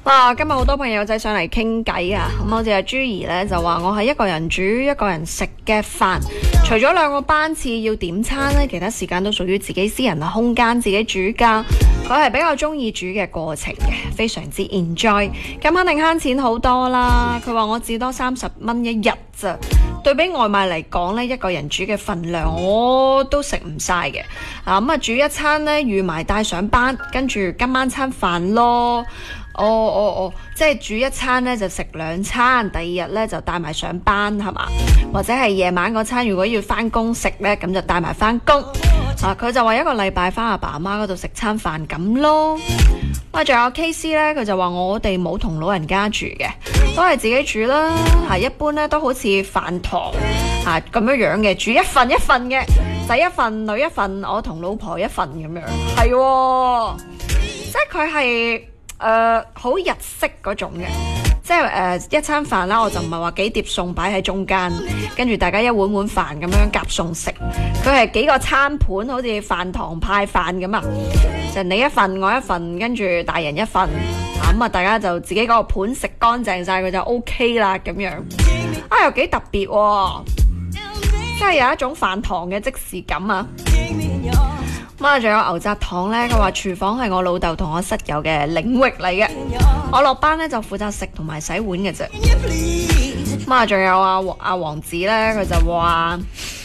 哇！今日好多朋友仔上嚟傾偈啊，咁好似阿朱兒呢，就話我係一個人煮一個人食嘅飯，除咗2個班次要點餐呢，其他時間都屬於自己私人嘅空間，自己煮㗎。佢係比較中意煮嘅過程嘅，非常之 enjoy。咁肯定慳錢好多啦。佢話我至多30蚊一日咋，對比外賣嚟講呢，一個人煮嘅份量我都食唔晒嘅。咁煮一餐呢，預埋帶上班，跟住今晚餐飯咯。即係煮一餐呢就食2餐，第2日呢就帶埋上班係嘛？或者係夜晚嗰餐如果要返工食呢，咁就帶埋返工。佢就話一個禮拜返阿爸阿媽嗰度食餐飯咁咯。仲有 KC 呢，佢就話我哋冇同老人家住嘅，都係自己煮啦。一般呢都好似飯堂咁樣嘅，煮一份一份嘅，仔一份女一份，我同老婆一份咁樣。係，即係佢係好日式嗰種嘅，即係一餐飯啦，我就唔係話幾碟餸擺喺中間，跟住大家一碗碗飯咁樣夾餸食，佢係幾個餐盤，好似飯堂派飯咁啊，就你一份我一份，跟住大人一份，咁大家就自己嗰個盤食乾淨晒，佢就 OK 啦咁樣，又幾特別喎，即係有一種飯堂嘅即視感啊！仲有牛軋糖呢，佢話廚房係我老豆同我室友嘅領域嚟嘅，我落班呢就負責食同埋洗碗嘅啫。仲有阿王子呢，佢就話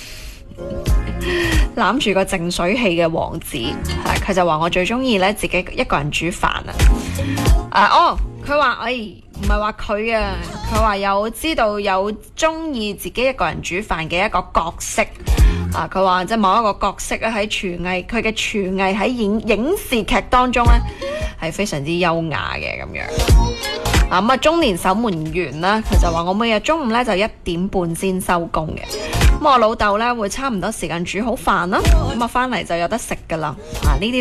攬住個淨水器嘅王子，佢就話我最中意呢自己一個人煮飯啊。佢話唔係話佢啊，佢話有知道有中意自己一個人煮飯嘅一個角色。佢話即係某一個角色咧，喺廚藝，佢嘅廚藝喺影視劇當中咧係非常之優雅嘅咁樣。中年守門員啦，佢就話我每日中午咧就1點半先收工嘅。我老豆咧會差唔多時間煮好飯啦，翻嚟就有得食噶啦。呢啲